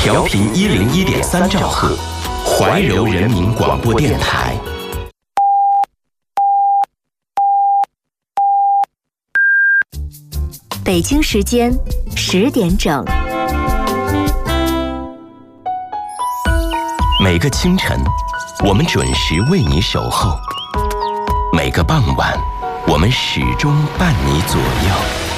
调频101.3兆赫，怀柔人民广播电台。 北京时间10点整。 每个清晨，我们准时为你守候；每个傍晚，我们始终伴你左右。